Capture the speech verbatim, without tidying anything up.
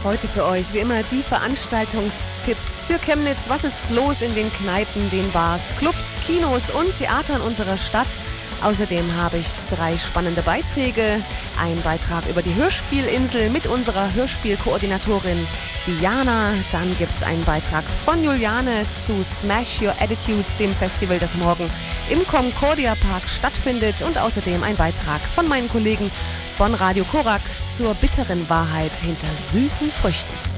heute für euch wie immer die Veranstaltungstipps für Chemnitz. Was ist los in den Kneipen, den Bars, Clubs, Kinos und Theatern unserer Stadt? Außerdem habe ich drei spannende Beiträge. Ein Beitrag über die Hörspielinsel mit unserer Hörspielkoordinatorin Diana. Dann gibt es einen Beitrag von Juliane zu Smash Your Attitudes, dem Festival, das morgen im Concordia Park stattfindet. Und außerdem ein Beitrag von meinen Kollegen von Radio Korax zur bitteren Wahrheit hinter süßen Früchten.